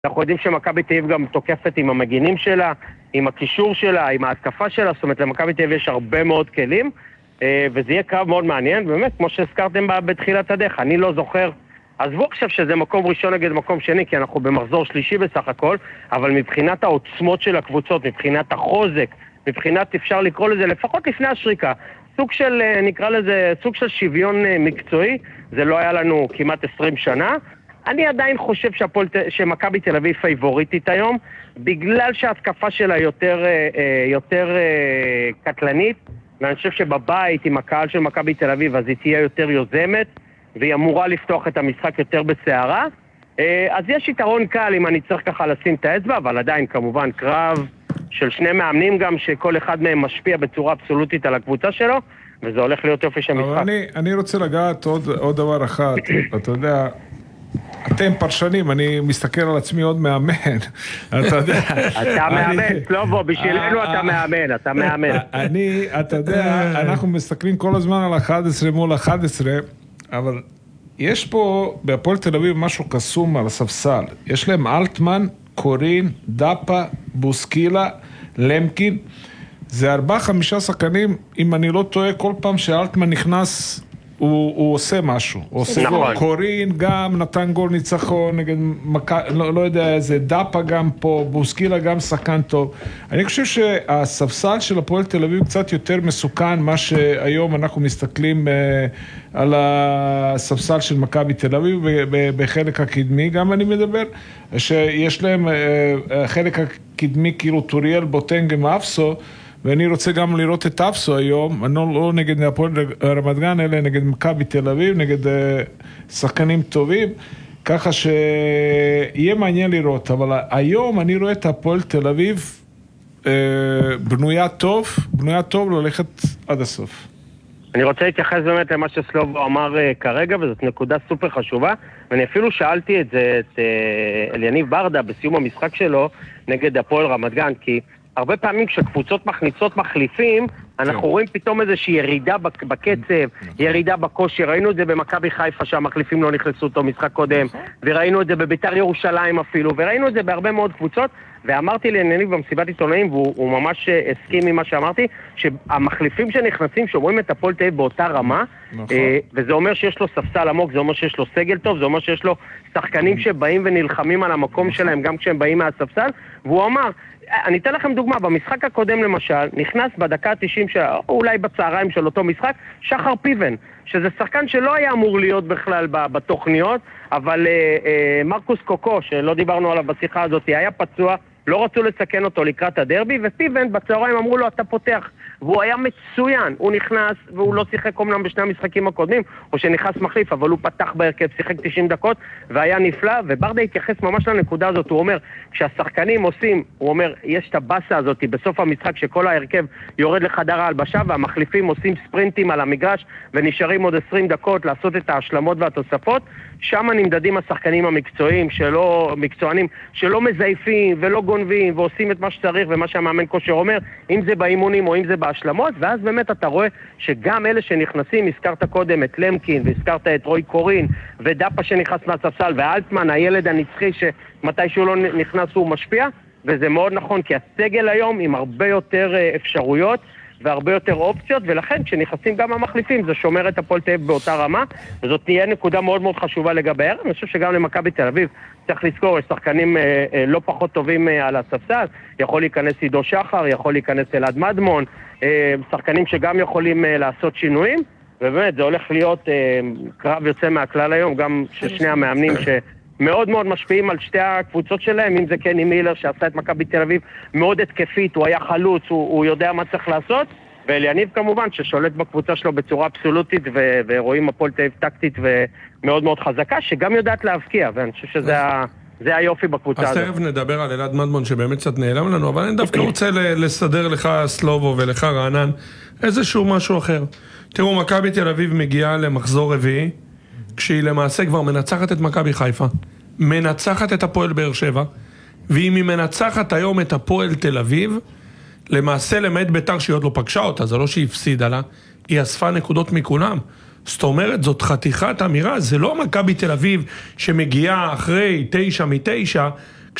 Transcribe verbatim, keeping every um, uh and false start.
אנחנו יודעים שמכבי תל אביב גם תוקפת עם המגינים שלה, עם הקישור שלה, עם ההתקפה שלה, זאת אומרת, למכבי תל אביב יש הרבה מאוד כלים, וזה יהיה קרב מאוד מעניין, באמת, כמו שהזכרתם בתחילת הדרך, אני לא זוכר, עזבו עכשיו שזה מקום ראשון נגד מקום שני, כי אנחנו במחזור שלישי בסך הכל, אבל מבחינת העוצמות של הקבוצות, מבחינת החוזק, מבחינת אפשר לקרוא לזה, לפחות לפני השריקה, סוג של, נקרא לזה, סוג של שוויון מקצועי, זה לא היה לנו כמעט עשרים שנה, אני עדיין חושב שמכבי תל אביב פייבוריטית היום, בגלל שההתקפה שלה יותר, יותר קטלנית, ואני חושב שבבית עם הקהל של מכבי תל אביב, אז היא תהיה יותר יוזמת, והיא אמורה לפתוח את המשחק יותר בסערה. אז יש יתרון קל אם אני צריך ככה לשים את האצבע, אבל עדיין כמובן קרב של שני מאמנים גם, שכל אחד מהם משפיע בצורה אבסולוטית על הקבוצה שלו, וזה הולך להיות יופי של משחק. אני, אני רוצה לגעת עוד, עוד דבר אחד, אתה יודע, אתם פרשנים, אני מסתכל על עצמי עוד מאמן, אתה יודע. אתה מאמן, סלובו, בשבילנו אתה מאמן, אתה מאמן. אני, אתה יודע, אנחנו מסתכלים כל הזמן על אחת עשרה מול אחת עשרה, אבל יש פה בהפועל תל אביב משהו קסום על הספסל. יש להם אלטמן, קורין, דאפה, בוסקילה, למקין. זה ארבעה, חמישה שחקנים, אם אני לא טועה, כל פעם שאלטמן נכנס, הוא, הוא עושה משהו. הוא עושה נכון. קורין גם נתן גול ניצחון, נגד מק... לא, לא יודע איזה, דאפה גם פה, בוסקילה גם שחקן טוב. אני חושב שהספסל של הפועל תל אביב קצת יותר מסוכן, מה שהיום אנחנו מסתכלים אה, על הספסל של מכבי תל אביב, בחלק הקדמי גם אני מדבר, שיש להם אה, חלק הקדמי כאילו טוריאל, בוטנג ואפסו, ואני רוצה גם לראות את אפסו היום, אני לא נגד הפועל רמת גן, אלא נגד מכבי תל אביב, נגד uh, שחקנים טובים, ככה שיהיה מעניין לראות, אבל היום אני רואה את הפועל תל אביב uh, בנויה טוב, בנויה טוב ללכת עד הסוף. אני רוצה להתייחס באמת למה שסלובו אמר uh, כרגע, וזאת נקודה סופר חשובה, ואני אפילו שאלתי את זה, את uh, אליניב ברדה בסיום המשחק שלו, נגד הפועל רמת גן, כי הרבה פעמים כשקבוצות מכניסות מחליפים, אנחנו רואים פתאום איזושהי ירידה בקצב, ירידה בכושר. ראינו את זה במכבי חיפה שהמחליפים לא נכנסו אותו משחק קודם, וראינו את זה בביתר ירושלים אפילו, וראינו את זה בהרבה מאוד קבוצות, ואמרתי לעניינים במסיבת עיתונאים, והוא ממש הסכים עם מה שאמרתי, שהמחליפים שנכנסים, שאומרים את הפועל תל אביב באותה רמה, וזה אומר שיש לו ספסל עמוק, זה אומר שיש לו סגל טוב, זה אומר שיש לו שחקנים שבאים ונלחמים על המקום שלהם, גם כשהם באים מהספסל, והוא אמר, אני אתן לכם דוגמה, במשחק הקודם למשל, נכנס בדקה ה-תשעים, או אולי בצהריים של אותו משחק, שחר פיבן, שזה שחקן שלא היה אמור להיות בכלל בתוכניות, אבל אה, אה, מרקוס קוקו, שלא דיברנו עליו בשיחה הזאת, היה פצוע, לא רצו לסכן אותו לקראת הדרבי, ופיבן בצהריים אמרו לו, אתה פותח, והוא היה מצוין, הוא נכנס, והוא לא שיחק אומנם בשני המשחקים הקודמים, או שנכנס מחליף, אבל הוא פתח בהרכב, שיחק תשעים דקות, והיה נפלא, וברדה התייחס ממש לנקודה הזאת, הוא אומר, כשהשחקנים עושים, הוא אומר, יש את הבאסה הזאת בסוף המשחק, שכל ההרכב יורד לחדר ההלבשה, והמחליפים עושים ספרינטים על המגרש, ונשארים עוד עשרים דקות לעשות את ההשלמות והתוספות, שם נמדדים השחקנים המקצועיים, שלא, מקצוענים, שלא מזייפים ולא גונבים, ועושים את מה שצריך ומה שהמאמן כושר אומר, אם זה באימונים או אם זה בהשלמות, ואז באמת אתה רואה שגם אלה שנכנסים, הזכרת קודם את למקין, והזכרת את רוי קורין, ודאפה שנכנס מהספסל, ואלטמן, הילד הנצחי שמתי שהוא לא נכנס הוא משפיע, וזה מאוד נכון, כי הסגל היום עם הרבה יותר אפשרויות, והרבה יותר אופציות, ולכן כשנכנסים גם המחליפים, זה שומר את הפועל תל אביב באותה רמה, וזאת תהיה נקודה מאוד מאוד חשובה לגבי הערב. אני חושב שגם למכבי תל אביב צריך לזכור, יש שחקנים אה, אה, לא פחות טובים אה, על הספסל, יכול להיכנס עידו שחר, יכול להיכנס אלעד מדמון, אה, שחקנים שגם יכולים אה, לעשות שינויים, ובאמת זה הולך להיות אה, קרב יוצא מהכלל היום, גם ששני המאמנים ש... מאוד מאוד משפיעים על שתי הקבוצות שלהם, אם זה קני מילר שעשה את מכבי תל אביב מאוד התקפית, הוא היה חלוץ, הוא, הוא יודע מה צריך לעשות, ואליניב כמובן ששולט בקבוצה שלו בצורה אבסולוטית, ו- ורואים הפועל תל אביב טקטית ומאוד מאוד חזקה, שגם יודעת להבקיע, ואני חושב שזה ה- זה היופי בקבוצה הזאת. אז תכף נדבר על אלעד מדמון שבאמת קצת נעלם לנו, אבל אני דווקא רוצה לסדר לך סלובו ולך רענן איזשהו משהו אחר. תראו, מכבי תל אביב מגיעה למחזור רביעי, כשהיא למעשה כבר מנצחת את מכבי חיפה, מנצחת את הפועל באר שבע, ואם היא מנצחת היום את הפועל תל אביב, למעשה למעט ביתר שהיא עוד לא פגשה אותה, זה לא שהיא הפסידה לה, היא אספה נקודות מכולם. זאת אומרת, זאת חתיכת אמירה, זה לא מכבי תל אביב שמגיעה אחרי תשע מתשע,